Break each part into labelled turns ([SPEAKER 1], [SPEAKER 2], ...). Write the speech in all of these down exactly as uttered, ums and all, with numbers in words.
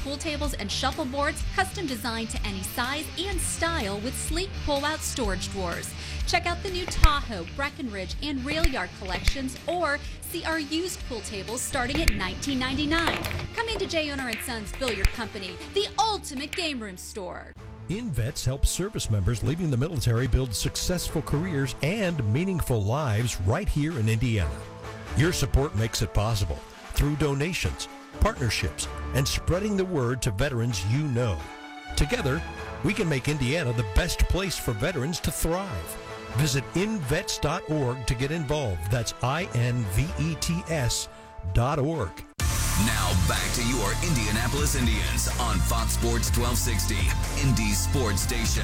[SPEAKER 1] pool tables and shuffleboards, custom designed to any size and style with sleek pull-out storage drawers. Check out the new Tahoe, Breckenridge, and Rail Yard collections, or see our used pool tables starting at nineteen ninety-nine dollars. Come into J. Owner and Sons Billiard Company, the ultimate game room store.
[SPEAKER 2] InVets helps service members leaving the military build successful careers and meaningful lives right here in Indiana. Your support makes it possible through donations, partnerships, and spreading the word to veterans you know. Together, we can make Indiana the best place for veterans to thrive. Visit invets dot org to get involved. That's I N V E T S dot org.
[SPEAKER 3] Now back to your Indianapolis Indians on Fox Sports twelve sixty, Indy's sports station.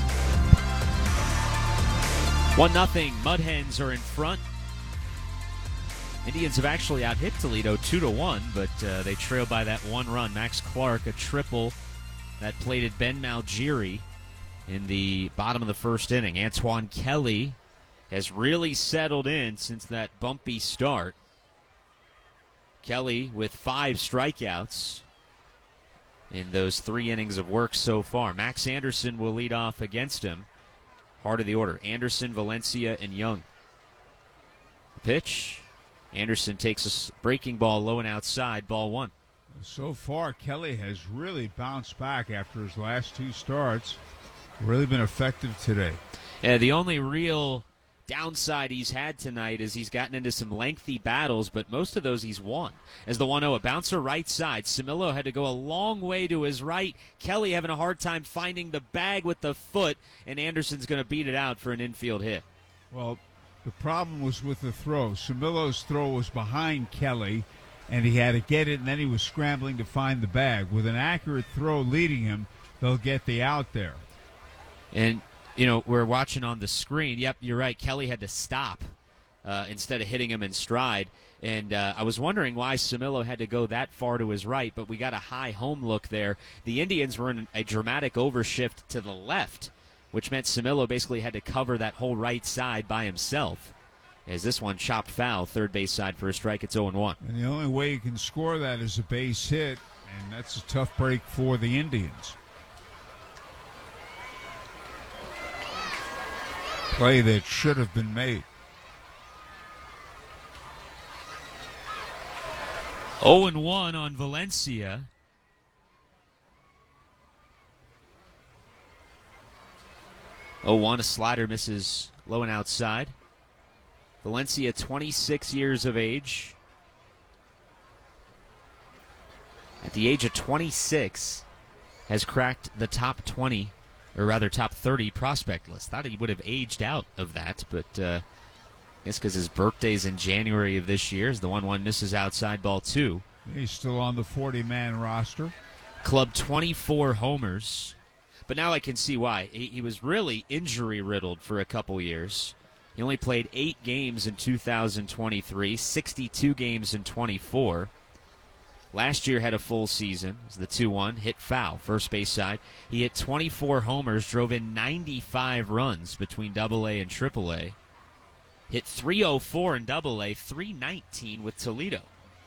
[SPEAKER 4] one nothing. Mud Hens are in front. Indians have actually out-hit Toledo two to one, but uh, they trail by that one run. Max Clark, a triple that plated Ben Malgiri in the bottom of the first inning. Antoine Kelly has really settled in since that bumpy start. Kelly with five strikeouts in those three innings of work so far. Max Anderson will lead off against him. Heart of the order, Anderson, Valencia, and Young. Pitch. Anderson takes a breaking ball low and outside, ball one.
[SPEAKER 5] So far, Kelly has really bounced back after his last two starts. Really been effective today.
[SPEAKER 4] Yeah, the only real downside he's had tonight is he's gotten into some lengthy battles, but most of those he's won. As the one oh, a bouncer right side. Samillo had to go a long way to his right. Kelly having a hard time finding the bag with the foot, and Anderson's going to beat it out for an infield hit.
[SPEAKER 5] Well, the problem was with the throw. Samillo's throw was behind Kelly, and he had to get it, and then he was scrambling to find the bag. With an accurate throw leading him, they'll get the out there.
[SPEAKER 4] And, you know, we're watching on the screen. Yep, you're right. Kelly had to stop uh, instead of hitting him in stride. And uh, I was wondering why Samillo had to go that far to his right, but we got a high home look there. The Indians were in a dramatic overshift to the left, which meant Samillo basically had to cover that whole right side by himself. As this one chopped foul, third base side for a strike, it's oh and one.
[SPEAKER 5] And the only way you can score that is a base hit, and that's a tough break for the Indians. Play that should have been made.
[SPEAKER 4] oh and one on Valencia. oh one, a slider misses low and outside. Valencia, twenty-six years of age. At the age of twenty-six, has cracked the top twenty, or rather top thirty prospect list. Thought he would have aged out of that, but uh, I guess because his birthday's in January of this year, as the one one misses outside, ball two.
[SPEAKER 5] He's still on the forty-man roster.
[SPEAKER 4] Club twenty-four homers. But now I can see why. He, he was really injury-riddled for a couple years. He only played eight games in two thousand twenty-three, sixty-two games in twenty-four. Last year had a full season. It was the two one, hit foul, first base side. He hit twenty-four homers, drove in ninety-five runs between double A and triple A. Hit three oh four in double A, three nineteen with Toledo.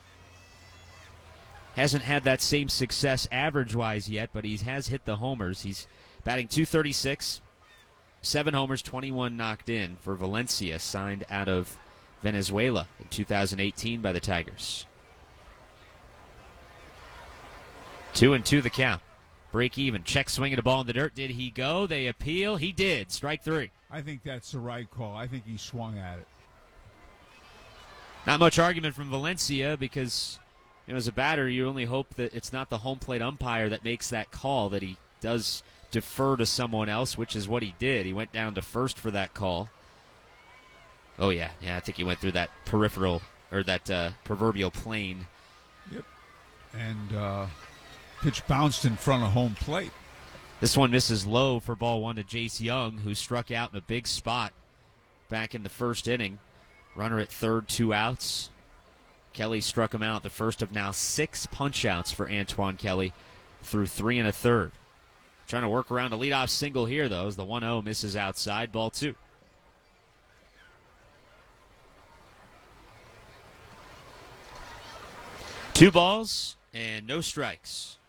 [SPEAKER 4] Hasn't had that same success average-wise yet, but he has hit the homers. He's batting two thirty-six, seven homers, twenty-one knocked in for Valencia, signed out of Venezuela in two thousand eighteen by the Tigers. Two and two the count. Break even. Check swinging a ball in the dirt. Did he go? They appeal. He did. Strike three.
[SPEAKER 5] I think that's the right call. I think he swung at it.
[SPEAKER 4] Not much argument from Valencia because, you know, as a batter, you only hope that it's not the home plate umpire that makes that call, that he does defer to someone else, which is what he did. He went down to first for that call. Oh, yeah. Yeah, I think he went through that peripheral, or that uh, proverbial plane.
[SPEAKER 5] Yep. And, uh... pitch bounced in front of home plate.
[SPEAKER 4] This one misses low for ball one to Jace Young, who struck out in a big spot back in the first inning. Runner at third, two outs. Kelly struck him out, the first of now six punch-outs for Antoine Kelly through three and a third. Trying to work around a leadoff single here, though, as the one oh misses outside, ball two. Two balls and no strikes.